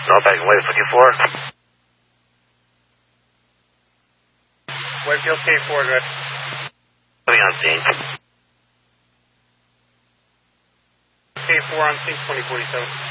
Northpack and Wave 54. Wakefield K4, good. Coming on scene. K4 on scene, 2047.